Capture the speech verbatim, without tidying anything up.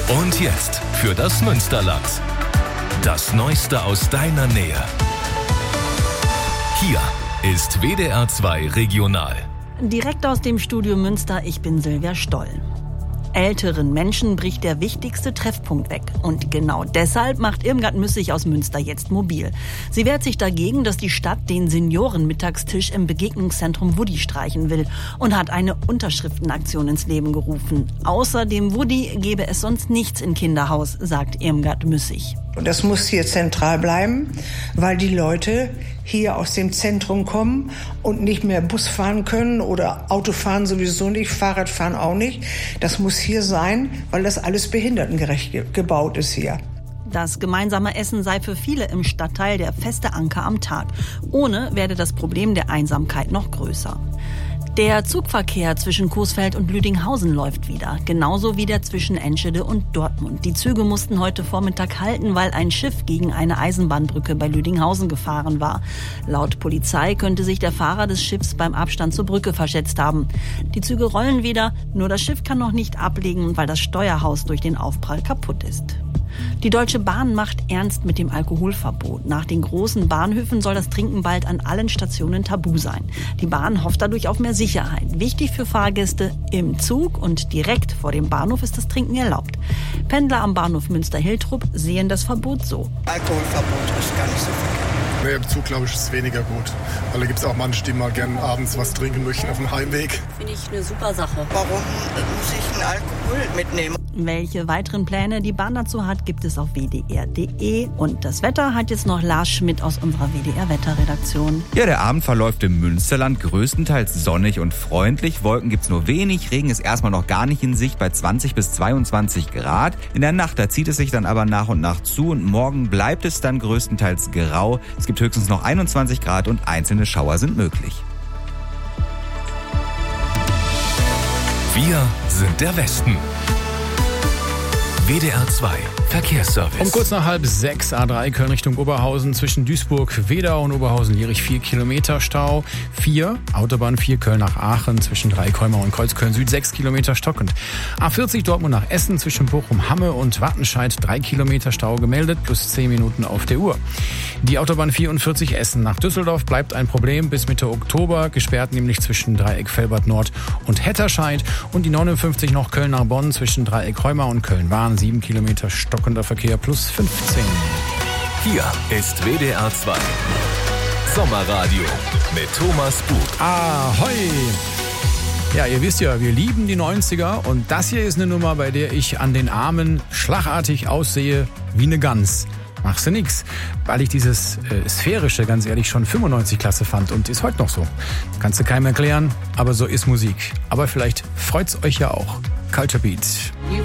Und jetzt für das Münsterland. Das Neueste aus deiner Nähe. Hier ist W D R zwei Regional. Direkt aus dem Studio Münster, ich bin Silvia Stoll. Älteren Menschen bricht der wichtigste Treffpunkt weg. Und genau deshalb macht Irmgard Müssig aus Münster jetzt mobil. Sie wehrt sich dagegen, dass die Stadt den Seniorenmittagstisch im Begegnungszentrum Wudi streichen will und hat eine Unterschriftenaktion ins Leben gerufen. Außer dem Wudi gäbe es sonst nichts in Kinderhaus, sagt Irmgard Müssig. Und das muss hier zentral bleiben, weil die Leute hier aus dem Zentrum kommen und nicht mehr Bus fahren können oder Auto fahren sowieso nicht, Fahrrad fahren auch nicht. Das muss hier sein, weil das alles behindertengerecht ge- gebaut ist hier. Das gemeinsame Essen sei für viele im Stadtteil der feste Anker am Tag. Ohne werde das Problem der Einsamkeit noch größer. Der Zugverkehr zwischen Coesfeld und Lüdinghausen läuft wieder, genauso wie der zwischen Enschede und Dortmund. Die Züge mussten heute Vormittag halten, weil ein Schiff gegen eine Eisenbahnbrücke bei Lüdinghausen gefahren war. Laut Polizei könnte sich der Fahrer des Schiffs beim Abstand zur Brücke verschätzt haben. Die Züge rollen wieder, nur das Schiff kann noch nicht ablegen, weil das Steuerhaus durch den Aufprall kaputt ist. Die Deutsche Bahn macht ernst mit dem Alkoholverbot. Nach den großen Bahnhöfen soll das Trinken bald an allen Stationen tabu sein. Die Bahn hofft dadurch auf mehr Sicherheit. Wichtig für Fahrgäste: im Zug und direkt vor dem Bahnhof ist das Trinken erlaubt. Pendler am Bahnhof Münster-Hiltrop sehen das Verbot so. Alkoholverbot ist gar nicht so verkehrt. Nee, im Zug, glaube ich, ist es weniger gut. Weil da gibt es auch manche, die mal gerne abends was trinken möchten auf dem Heimweg. Finde ich eine super Sache. Warum muss ich einen Alkohol mitnehmen? Welche weiteren Pläne die Bahn dazu hat, gibt es auf w d r punkt d e. Und das Wetter hat jetzt noch Lars Schmidt aus unserer W D R-Wetterredaktion. Ja, der Abend verläuft im Münsterland größtenteils sonnig und freundlich. Wolken gibt's nur wenig, Regen ist erstmal noch gar nicht in Sicht bei zwanzig bis zweiundzwanzig Grad. In der Nacht, da zieht es sich dann aber nach und nach zu und morgen bleibt es dann größtenteils grau. Es gibt höchstens noch einundzwanzig Grad und einzelne Schauer sind möglich. Wir sind der Westen. W D R zwei Verkehrsservice. Um kurz nach halb sechs, A drei Köln Richtung Oberhausen, zwischen Duisburg, Wedau und Oberhausen-Lierich vier Kilometer Stau. vier, Autobahn vier Köln nach Aachen, zwischen Dreikäumer und Kreuzköln Süd sechs Kilometer stockend. A vierzig Dortmund nach Essen, zwischen Bochum, Hamme und Wattenscheid drei Kilometer Stau gemeldet, plus zehn Minuten auf der Uhr. Die Autobahn vierundvierzig Essen nach Düsseldorf bleibt ein Problem bis Mitte Oktober, gesperrt nämlich zwischen Dreieck Velbert Nord und Hetterscheid. Und die neunundfünfzig noch Köln nach Bonn, zwischen Dreieck Heuma und Köln-Wahn sieben Kilometer stockender Verkehr plus fünfzehn. Hier ist W D R zwei Sommerradio mit Thomas Bug. Ahoi! Ja, ihr wisst ja, wir lieben die neunziger und das hier ist eine Nummer, bei der ich an den Armen schlagartig aussehe wie eine Gans. Machst du nix, weil ich dieses äh, Sphärische, ganz ehrlich, schon fünfundneunzig klasse fand und ist heute noch so. Kannst du keinem erklären, aber so ist Musik. Aber vielleicht freut's euch ja auch. Culture Beat. You